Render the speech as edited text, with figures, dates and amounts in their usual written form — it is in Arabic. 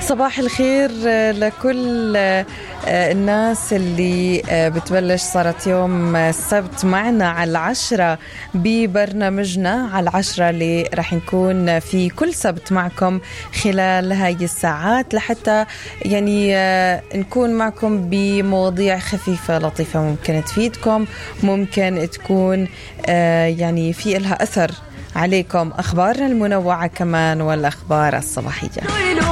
صباح الخير لكل الناس اللي بتبلش صارت يوم السبت معنا على 10 ببرنامجنا على 10 اللي رح نكون في كل سبت معكم خلال هاي الساعات لحتى يعني نكون معكم بمواضيع خفيفة لطيفة ممكن تفيدكم، ممكن تكون يعني في إلها أثر عليكم، أخبارنا المنوعة كمان والأخبار الصباحية.